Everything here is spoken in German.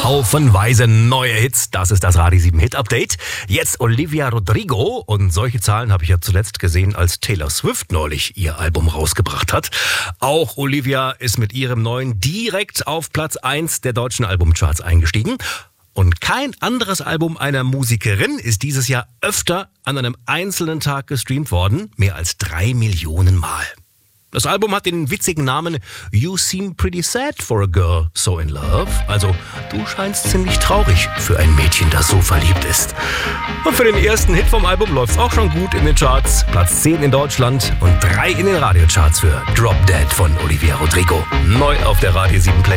Haufenweise neue Hits. Das ist das Radio 7 Hit Update. Jetzt Olivia Rodrigo. Und solche Zahlen habe ich ja zuletzt gesehen, als Taylor Swift neulich ihr Album rausgebracht hat. Auch Olivia ist mit ihrem neuen direkt auf Platz 1 der deutschen Albumcharts eingestiegen. Und kein anderes Album einer Musikerin ist dieses Jahr öfter an einem einzelnen Tag gestreamt worden. Mehr als 3 Millionen Mal. Das Album hat den witzigen Namen You Seem Pretty Sad for a Girl So in Love. Also, du scheinst ziemlich traurig für ein Mädchen, das so verliebt ist. Und für den ersten Hit vom Album läuft's auch schon gut in den Charts. Platz 10 in Deutschland und 3 in den Radiocharts für Drop Dead von Olivia Rodrigo. Neu auf der Radio 7 Play.